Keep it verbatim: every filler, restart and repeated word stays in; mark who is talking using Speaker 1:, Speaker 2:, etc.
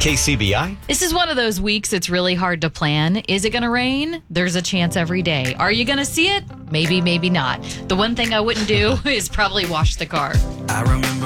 Speaker 1: K C B I.
Speaker 2: This is one of those weeks it's really hard to plan. Is it going to rain? There's a chance every day. Are you going to see it? Maybe, maybe not. The one thing I wouldn't do is probably wash the car.
Speaker 3: I remember